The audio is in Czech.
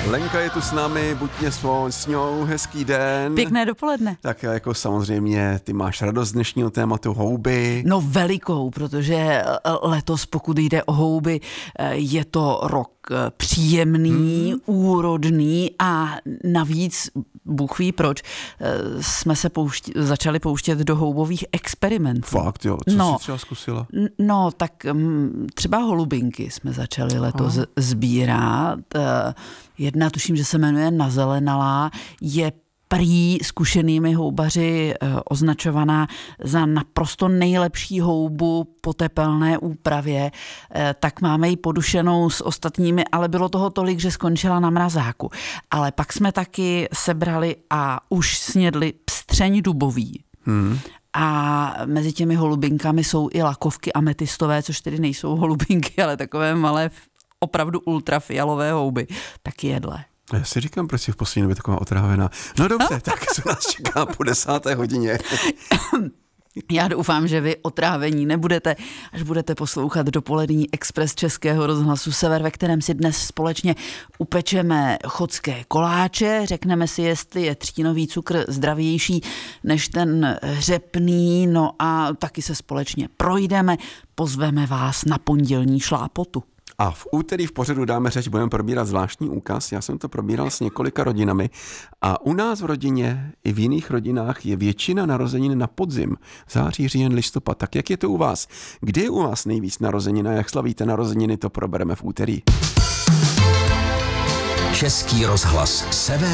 Lenka je tu s námi, buď mě s ňou, hezký den. Pěkné dopoledne. Tak jako samozřejmě, ty máš radost z dnešního tématu houby. No velikou, protože letos, pokud jde o houby, je to rok příjemný, úrodný a navíc, Bůh ví proč, jsme se začali pouštět do houbových experimentů. Fakt jo, co jsi třeba zkusila? No, tak třeba holubinky jsme začali letos sbírat. Jedna, tuším, že se jmenuje Nazelenalá, je prý zkušenými houbaři označovaná za naprosto nejlepší houbu po tepelné úpravě, tak máme ji podušenou s ostatními, ale bylo toho tolik, že skončila na mrazáku. Ale pak jsme taky sebrali a už snědli pstřeň dubový. A mezi těmi holubinkami jsou i lakovky ametistové, což tedy nejsou holubinky, ale takové malé, opravdu ultrafialové houby. Taky jedle. Já si říkám, proč jsi v poslední době taková otrávená. No dobře, tak co nás čeká po 10. hodině. Já doufám, že vy otrávení nebudete, až budete poslouchat dopolední Express Českého rozhlasu Sever, ve kterém si dnes společně upečeme chodské koláče, řekneme si, jestli je třtínový cukr zdravější než ten řepný, no a taky se společně projdeme, pozveme vás na pondělní šlápotu. A v úterý v pořadu Dáme řeč budeme probírat zvláštní úkaz. Já jsem to probíral s několika rodinami a u nás v rodině i v jiných rodinách je většina narozenin na podzim. Září, říjen, listopad. Tak jak je to u vás? Kdy je u vás nejvíc narozenin a jak slavíte narozeniny, to probereme v úterý. Český rozhlas Sever.